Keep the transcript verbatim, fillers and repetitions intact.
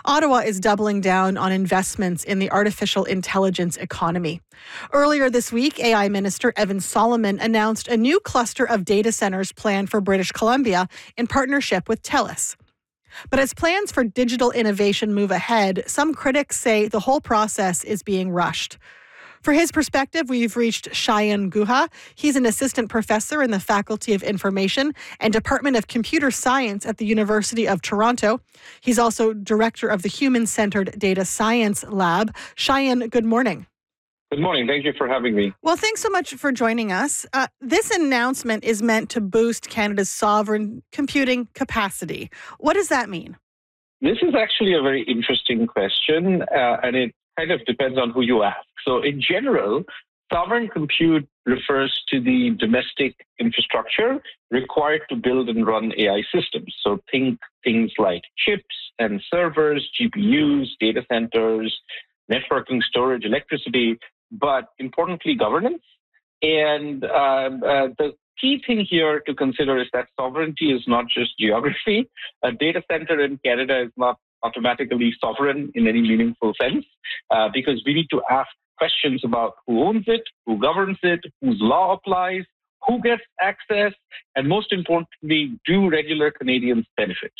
Ottawa is doubling down on investments in the artificial intelligence economy. Earlier this week, A I Minister Evan Solomon announced a new cluster of data centers planned for British Columbia in partnership with TELUS. But as plans for digital innovation move ahead, some critics say the whole process is being rushed. For his perspective, we've reached Shayan Guha. He's an assistant professor in the Faculty of Information and Department of Computer Science at the University of Toronto. He's also director of the Human-Centered Data Science Lab. Shayan, good morning. Good morning. Thank you for having me. Well, thanks so much for joining us. Uh, this announcement is meant to boost Canada's sovereign computing capacity. What does that mean? This is actually a very interesting question, uh, and it kind of depends on who you ask. So in general, sovereign compute refers to the domestic infrastructure required to build and run A I systems. So think things like chips and servers, G P Us, data centers, networking, storage, electricity, but importantly, governance. And uh, uh, the key thing here to consider is that sovereignty is not just geography. A data center in Canada is not automatically sovereign in any meaningful sense, uh, because we need to ask questions about who owns it, who governs it, whose law applies, who gets access, and most importantly, do regular Canadians benefit?